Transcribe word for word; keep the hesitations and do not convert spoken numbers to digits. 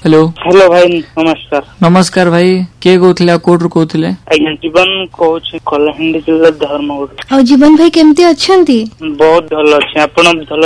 Hello hello भाई नमस्कार। नमस्कार भाई किए कहते कोर्टू कहते आज्ञा जीवन कहूँ कलाहांडी जिला धर्मगुड़ा। आ जीवन भाई केमती अच्छा? बहुत भल अच्छे। आप